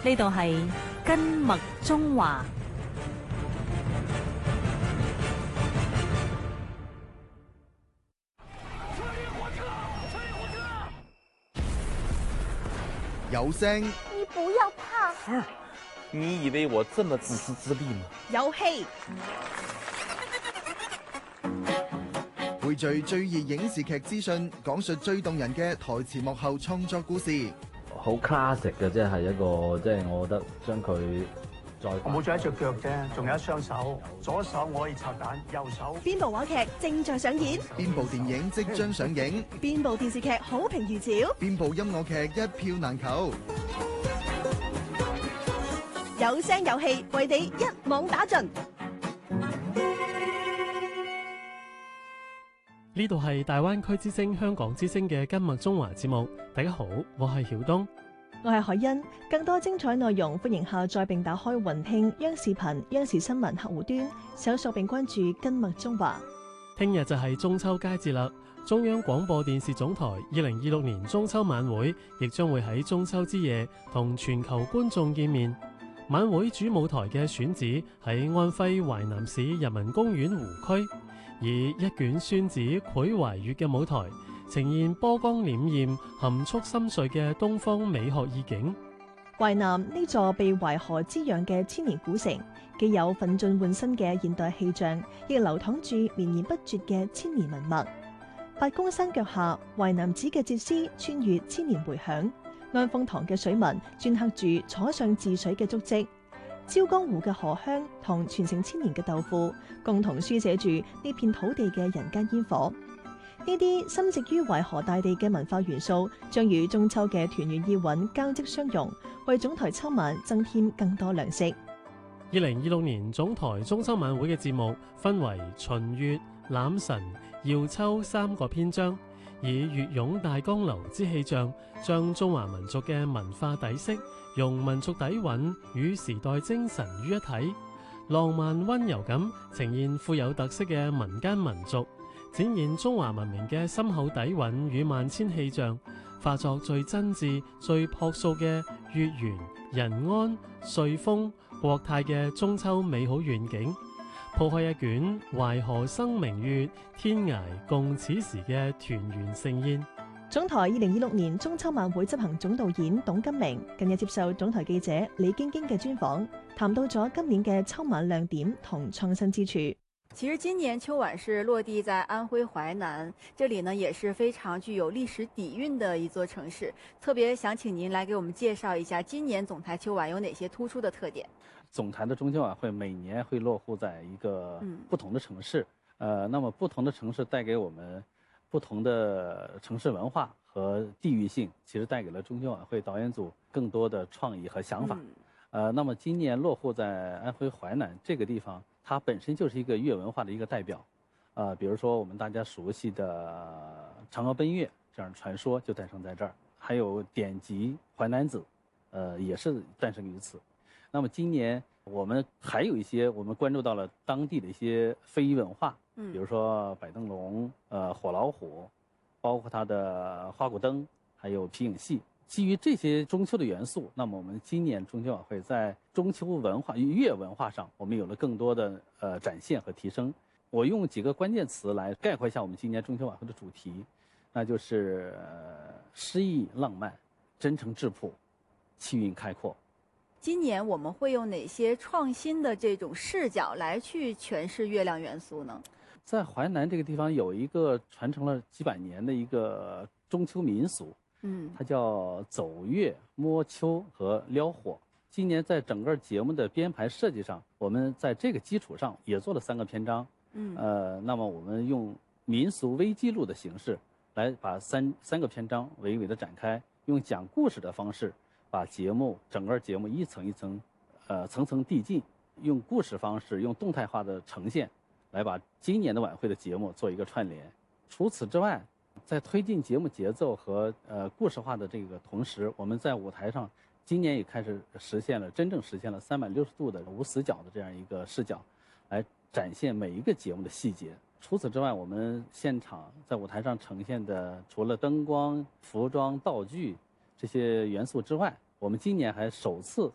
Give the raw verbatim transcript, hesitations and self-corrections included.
呢度係根脈中華。 有聲， 你不要怕。 兒，你以為我這麼自私自利嗎？ 有戲。 匯聚最熱影視劇資訊，講述最動人嘅台前幕後創作故事。 好 classic 嘅，即係一個，即係我覺得將佢再我冇咗一隻腳啫，仲有一雙手，左手我可以拆彈，右手。 邊部話劇正在上演？ 邊部電影即將上映？ 邊部電視劇好評如潮？ 邊部音樂劇一票難求？ 有聲有戲，為你一網打盡。 呢度係大灣區之聲香港之聲嘅根脈中華節目。大家好，我係曉東， 我係海欣。更多精彩內容，歡迎下載並打開雲聽央視頻、央視新聞客戶端，搜索並關注根脈中華。 聽日就係中秋佳節啦！中央廣播電視總台二零二六年中秋晚會亦將會喺中秋之夜同全球觀眾見面。晚會主舞台嘅選址喺安徽淮南市人民公園湖區，以一卷宣紙繪淮月嘅舞台，呈現波光潋滟、含蓄深邃嘅東方美學意境。 淮南呢座被淮河滋養嘅千年古城，既有奮進換新嘅現代氣象，亦流淌住綿延不絕嘅千年文脈。八公山腳下，淮南子嘅竪詩穿越千年回響。安豐堂嘅水紋鐫刻住楚上治水嘅足跡，椒江湖嘅荷香同傳承千年嘅豆腐，共同書寫住呢片土地嘅人間煙火。呢啲深植於淮河大地嘅文化元素，將與中秋嘅團圓意韻交織相融，為總台秋晚增添更多亮色。 二零二六年總台中秋晚會嘅節目分為秦月、欖辰、耀秋三個篇章，以粵詠大江流之氣象，將中華民族嘅文化底色、用民族底蘊與時代精神於一體，浪漫溫柔咁呈現富有特色嘅民間民俗，展現中華文明嘅深厚底蘊與萬千氣象，化作最真摯、最樸素嘅月圓人安、歲豐國泰嘅中秋美好願景，鋪開一卷淮河生明月，天涯共此時嘅團圓盛宴。 總台二零二六年中秋晚會執行總導演董金明近日接受總台記者李晶晶嘅專訪，談到咗今年嘅秋晚亮點同創新之處。 其實今年秋晚是落地在安徽淮南，這裡呢也是非常具有歷史底蘊的一座城市。特別想請您來給我們介紹一下今年總台秋晚有哪些突出的特點。 總台的中秋晚會每年會落戶在一個不同的城市，嗯、呃，那麼不同的城市帶給我們不同的城市文化和地域性，其實帶給了中秋晚會導演組更多的創意和想法。嗯、呃，那麼今年落戶在安徽淮南這個地方，它本身就是一個粵文化的一個代表，呃，比如說我們大家熟悉的嫦娥奔月這樣的傳說就誕生在這兒，還有典籍《淮南子》，呃，也是誕生於此。那麼今年我們還有一些我們關注到了當地的一些非遺文化，比如說擺燈籠、呃火老虎，包括它的花鼓燈，還有皮影戲。基於這些中秋的元素，那麼我們今年中秋晚會在中秋文化、粵文化上，我們有了更多的呃展現和提升。我用幾個關鍵詞來概括一下我們今年中秋晚會的主題，那就是呃詩意浪漫、真誠質樸、氣韻開闊。 今年我們會用哪些創新的這種視角來去詮釋月亮元素呢？ 在淮南這個地方有一個傳承了幾百年的一個中秋民俗，嗯，它叫走月、摸秋和撩火。今年在整個節目的編排設計上，我們在這個基礎上也做了三個篇章，嗯，呃，那麼我們用民俗微記錄的形式來把三三個篇章娓娓的展開，用講故事的方式。把節目整個節目一層一層，呃層層遞進，用故事方式，用動態化的呈現，來把今年的晚會的節目做一個串聯。除此之外，在推進節目節奏和呃故事化的這個同時，我們在舞台上今年也開始實現了真正實現了三百六十度的無死角的這樣一個視角，來展現每一個節目的細節。除此之外，我們現場在舞台上呈現的除了燈光、服裝、道具這些元素之外，我們今年還首次